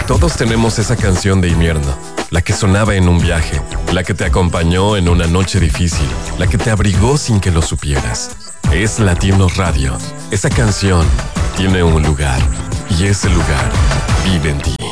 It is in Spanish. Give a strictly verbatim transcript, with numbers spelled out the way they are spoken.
Todos tenemos esa canción de invierno, la que sonaba en un viaje, la que te acompañó en una noche difícil, la que te abrigó sin que lo supieras. Es Latinos Radio. Esa canción tiene un lugar y ese lugar vive en ti.